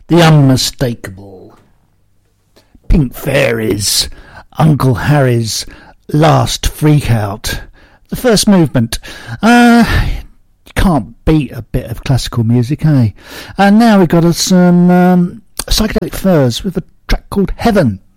The unmistakable Pink Fairies, Uncle Harry's Last Freakout. The first movement. You can't beat a bit of classical music, eh? And now we've got some Psychedelic Furs with a track called Heaven.